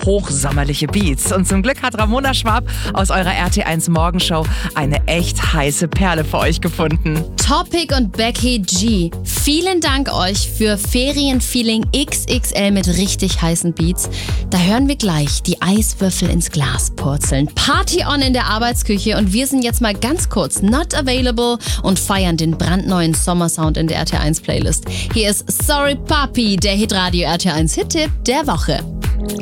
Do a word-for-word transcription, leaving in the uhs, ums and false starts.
hochsommerliche Beats. Und zum Glück hat Ramona Schwab aus eurer R T eins Morgenshow eine echt heiße Perle für euch gefunden. Topic und Becky G, vielen Dank euch für Ferienfeeling X X L mit richtig heißen Beats. Da hören wir gleich die Eiswürfel ins Glas purzeln. Party on in der Arbeitsküche und wir sind jetzt mal ganz kurz not available und feiern den brandneuen Sommersound in der R T eins Playlist. Hier ist Sorry Papi, der Hitradio R T eins Hit-Tipp der Woche.